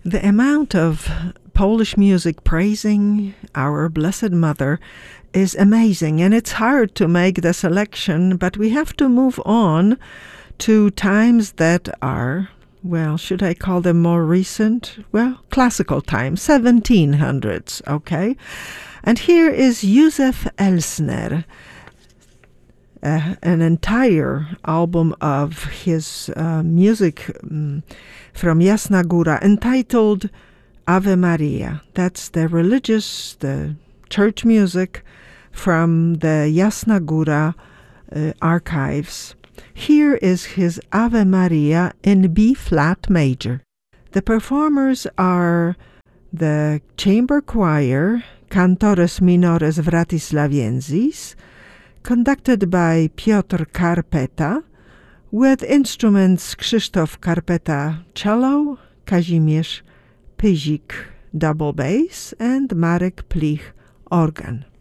The amount of Polish music praising our Blessed Mother is amazing, and it's hard to make the selection, but we have to move on to times that are, well, should I call them more recent? Well, classical times, 1700s, okay? And here is Józef Elsner, an entire album of his music from Jasna Góra entitled Ave Maria. That's the church music from the Jasna Góra archives. Here is his Ave Maria in B flat major. The performers are the chamber choir Cantores Minores Wratislawiensis, conducted by Piotr Karpeta, with instruments Krzysztof Karpeta cello, Kazimierz Pyzik double bass, and Marek Plich organ.